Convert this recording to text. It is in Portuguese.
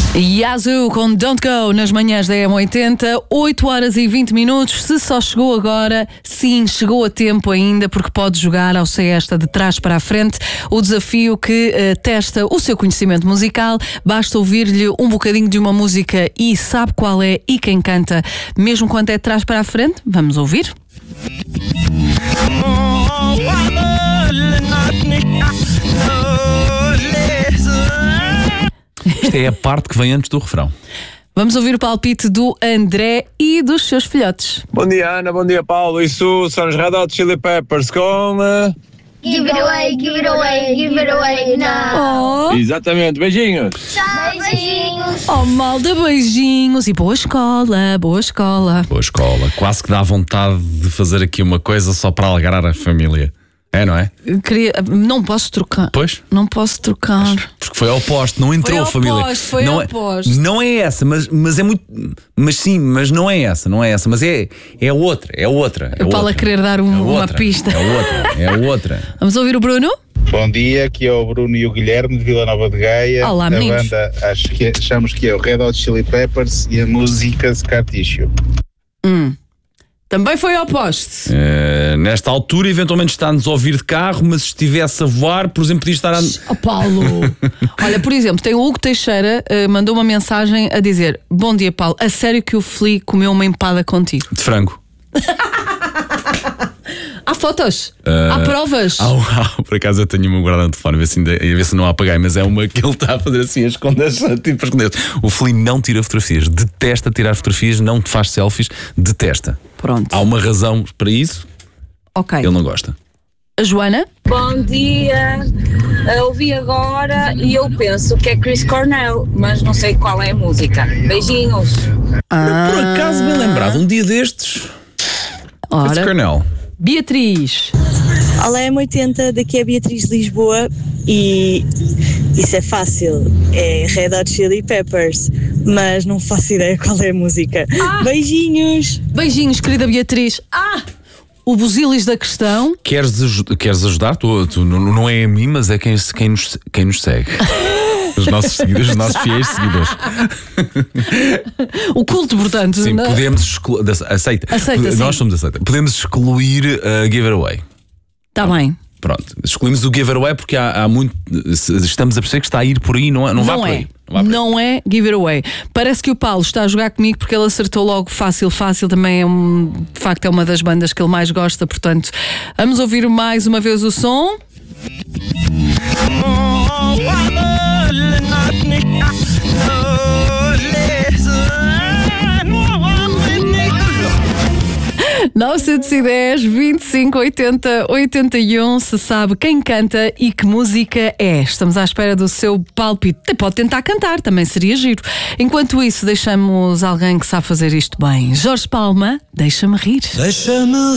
Yazoo com Don't Go nas manhãs da M80, 8 horas e 20 minutos. Se só chegou agora, sim, chegou a tempo ainda, porque pode jogar ao ser esta de trás para a frente. O desafio que testa o seu conhecimento musical. Basta ouvir-lhe um bocadinho de uma música e sabe qual é e quem canta, mesmo quando é de trás para a frente. Vamos ouvir? Esta é a parte que vem antes do refrão. Vamos ouvir o palpite do André e dos seus filhotes. Bom dia, Ana. Bom dia, Paulo. Isso são os Red Hot Chili Peppers com... Give it away, give it away, give it away now. Oh, Exatamente. Beijinhos. Tchau, beijinhos. oh, malda, beijinhos e boa escola, boa escola. Boa escola. Quase que dá vontade de fazer aqui uma coisa só para alegrar a família. É, não é? Não posso trocar. Pois. Não posso trocar. Porque foi oposto, não entrou a família. Foi não oposto. Não é essa, mas é muito. Mas sim, mas não é essa, não é essa. Mas é outra, é outra. O Paulo a querer dar uma pista. É outra. Vamos ouvir o Bruno? Bom dia, aqui é o Bruno e o Guilherme de Vila Nova de Gaia. Olá, a meninos. banda achamos que é o Red Hot Chili Peppers e a música Scar Tissue. Também foi oposto. Nesta altura, eventualmente está-nos a ouvir de carro, mas se estivesse a voar, por exemplo, podia estar a... Oh, Paulo. Olha, por exemplo, tem o Hugo Teixeira, mandou uma mensagem a dizer: bom dia, Paulo, a sério que o Fli comeu uma empada contigo? de frango. Há fotos? Há provas? Por acaso eu tenho uma guardada no telefone, a ver se não a apaguei, mas é uma que ele está a fazer assim, a esconder-se, tipo a esconder-se. O Fli não tira fotografias, detesta tirar fotografias, não te faz selfies, detesta. Pronto. Há uma razão para isso, Ok. ele não gosta. A Joana? Bom dia, ouvi agora e eu penso que é Chris Cornell, mas não sei qual é a música. Beijinhos. Por acaso, bem lembrado, um dia destes, Ora, Chris Cornell. Beatriz. Olá, M80, daqui é Beatriz de Lisboa e isso é fácil, é Red Hot Chili Peppers, mas não faço ideia qual é a música. Beijinhos! Beijinhos, querida Beatriz. O busilis da questão. Queres ajudar? Tu não é a mim, mas é quem nos segue. Os nossos seguidores, os nossos fiéis seguidores. O culto, portanto. Sim, podemos aceita. Nós somos aceita. Podemos excluir a giveaway. Está bem. Pronto, excluímos o giveaway porque há muito. Estamos a perceber que está a ir por aí, não vai por aí. Não é give it away. Parece que o Paulo está a jogar comigo porque ele acertou logo fácil. Também de facto é uma das bandas que ele mais gosta. Portanto, vamos ouvir mais uma vez o som. (910 25 80 81) se sabe quem canta e que música é. Estamos à espera do seu palpite. Pode tentar cantar, também seria giro. Enquanto isso, deixamos alguém que sabe fazer isto bem. Jorge Palma, deixa-me rir. Deixa-me